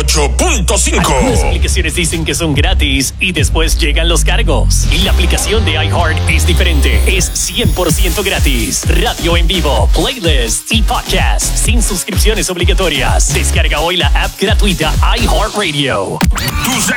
98.5. Algunas aplicaciones dicen que son gratis y después llegan los cargos. Y la aplicación de iHeart es diferente. Es 100% gratis. Radio en vivo, playlists y podcasts sin suscripciones obligatorias. Descarga hoy la app gratuita iHeartRadio. Tus